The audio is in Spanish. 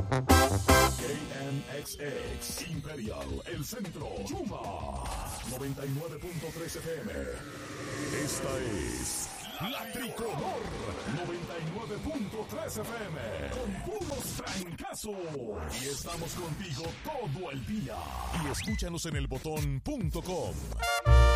KNXX Imperial, el centro, Yuma, 99.3 FM. Esta es La Tricolor, 99.3 FM, con puros trancazos. Y estamos contigo todo el día. Y escúchanos en elbotón.com.